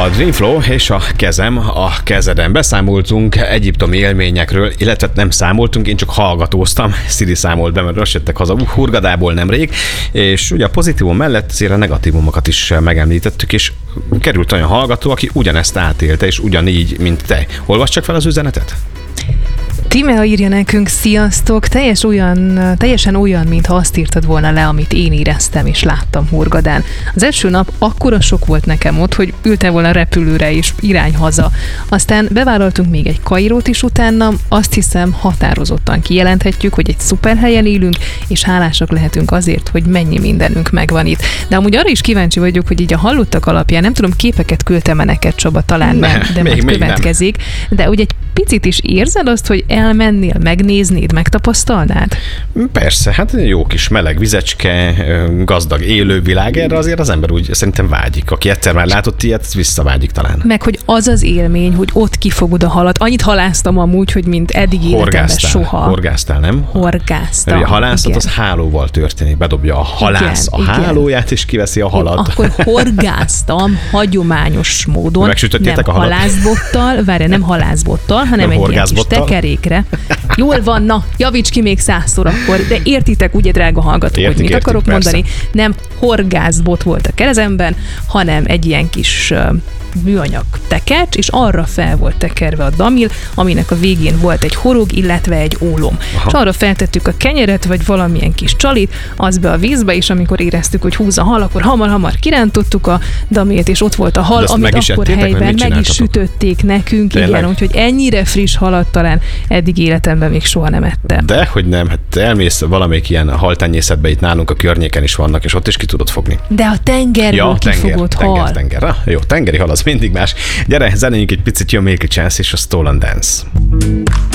a Dreamflow és a kezem a kezeden. Beszámoltunk egyiptomi élményekről, illetve nem számoltunk, én csak hallgatóztam. Sziri számolt be, mert most jöttek haza Hurgadából nemrég, és ugye a pozitívum mellett azért a negatívumokat is megemlítettük, és került olyan hallgató, aki ugyanezt átélte, és ugyanígy, mint te. Olvasd csak fel az üzenetet. Tímea írja nekünk, sziasztok, teljesen olyan, mintha azt írtad volna le, amit én éreztem és láttam Hurgadán. Az első nap akkora sok volt nekem ott, hogy ültem volna a repülőre és irány haza. Aztán bevállaltunk még egy Kairót is utána, azt hiszem határozottan kijelenthetjük, hogy egy szuper helyen élünk, és hálásak lehetünk azért, hogy mennyi mindenünk megvan itt. De amúgy arra is kíváncsi vagyok, hogy így a hallottak alapján, nem tudom, képeket küldtem-e neked, Csaba, talán nem, de még következik. Nem. De ugye egy picit is érzed azt, hogy elmennél, megnéznéd, megtapasztalnád? Persze, hát jó kis meleg vizecske, gazdag élővilág, erre azért az ember úgy szerintem vágyik. Aki egyszer már látott ilyet, visszavágyik talán. Meg, hogy az az élmény, hogy ott kifogod a halat. Annyit haláztam amúgy, hogy mint eddig életemben soha. Horgáztál, nem? Horgáztam. A halászat az hálóval történik. Bedobja a halász a hálóját, és kiveszi a halat. Akkor horgáztam hagyományos módon. Megsütöttétek nem a halat? halászbottal, nem halászbottal, hanem egy ilyen kis tekerékre. Jól van, na, javíts ki még 100-szor akkor, de értitek, ugye, drága hallgatók, hogy mit akarok mondani. Nem horgászbot volt a kezemben, hanem egy ilyen kis műanyag tekercs, és arra fel volt tekerve a damil, aminek a végén volt egy horog, illetve egy ólom. Aha. És arra feltettük a kenyeret, vagy valamilyen kis csalit, az be a vízbe, és amikor éreztük, hogy húz a hal, akkor hamar kirántottuk a damilt, és ott volt a hal, amit akkor helyben meg is sütötték nekünk. Tényleg? Igen, úgyhogy ennyire friss halat talán eddig életemben még soha nem ettem. De, hogy nem, hát elmész valamelyik ilyen haltenyészetbe, itt nálunk a környéken is vannak, és ott is ki tudod fogni. De a tengerből kifogott hal. Tenger. Jó, tengeri hal az mindig más. Gyere, zenéljünk egy picit, jön Milky Chance és a Stolen Dance.